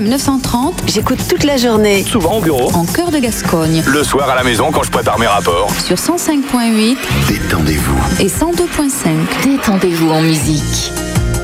FM 930, j'écoute toute la journée. Souvent au bureau. En cœur de Gascogne. Le soir à la maison quand je prépare mes rapports. Sur 105.8. Détendez-vous. Et 102.5. Détendez-vous en musique.